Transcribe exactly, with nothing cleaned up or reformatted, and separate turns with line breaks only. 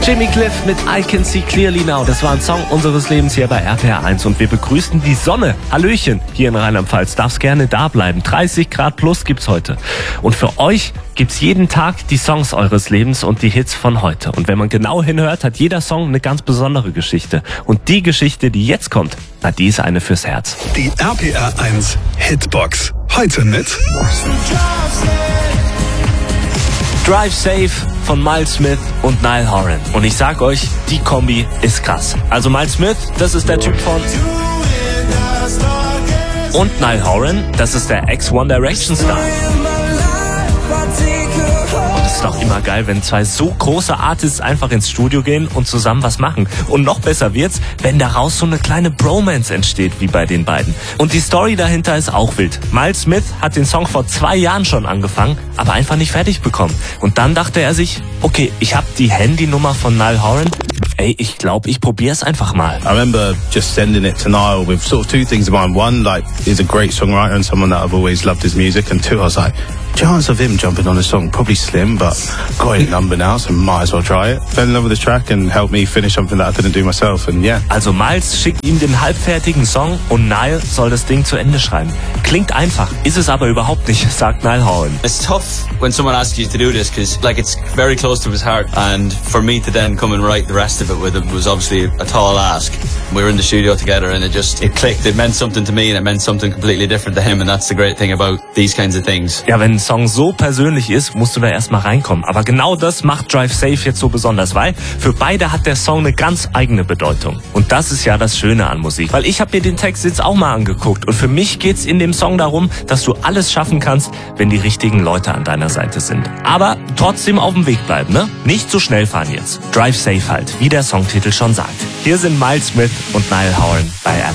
Jimmy Cliff mit I Can See Clearly Now. Das war ein Song unseres Lebens hier bei R P R eins und wir begrüßen die Sonne. Hallöchen hier in Rheinland-Pfalz. Darf's gerne da bleiben. dreißig Grad plus gibt's heute. Und für euch gibt's jeden Tag die Songs eures Lebens und die Hits von heute. Und wenn man genau hinhört, hat jeder Song eine ganz besondere Geschichte. Und die Geschichte, die jetzt kommt, na, die ist eine fürs Herz.
Die R P R eins Hitbox. Heute mit
Drive Safe von Miles Smith und Niall Horan. Und ich sag euch, die Kombi ist krass. Also Miles Smith, das ist der Typ von... Und Niall Horan, das ist der Ex-One Direction Star. Und es ist doch immer geil, wenn zwei so große Artists einfach ins Studio gehen und zusammen was machen. Und noch besser wird's, wenn daraus so eine kleine Bromance entsteht, wie bei den beiden. Und die Story dahinter ist auch wild. Miles Smith hat den Song vor zwei Jahren schon angefangen, aber einfach nicht fertig bekommen. Und dann dachte er sich, okay, ich habe die Handynummer von Niall Horan. Ey, ich glaube, ich probier's einfach mal.
I remember just sending it to Niall with sort of two things in mind. One, like, he's a great songwriter and someone that I've always loved his music. And two, I was like, chance of him jumping on a song, probably slim, but got his number now, so might as well try it. Fell in love with the track and helped me finish something that I couldn't do myself, and yeah.
Also Miles schickt ihm den halbfertigen Song und Niall soll das Ding zu Ende schreiben. Klingt einfach, ist es aber überhaupt nicht, sagt Niall Horan.
It's tough when someone asks you to do this, because like it's very close to his heart, and for me to then come and write the rest of it with him was obviously a tall ask. We were in the studio together and it just, it clicked. It meant something to me and it meant something completely different to him, and that's the great thing about these kinds of things.
Ja, wenn ein Song so persönlich ist, musst du da erstmal reinkommen. Aber genau das macht Drive Safe jetzt so besonders, weil für beide hat der Song eine ganz eigene Bedeutung. Und das ist ja das Schöne an Musik. Weil ich habe mir den Text jetzt auch mal angeguckt und für mich geht's in dem Song darum, dass du alles schaffen kannst, wenn die richtigen Leute an deiner Seite sind. Aber trotzdem auf dem Weg bleiben, ne? Nicht zu schnell fahren jetzt. Drive Safe halt, wie der Songtitel schon sagt. Hier sind Miles Smith und Niall Horan bei R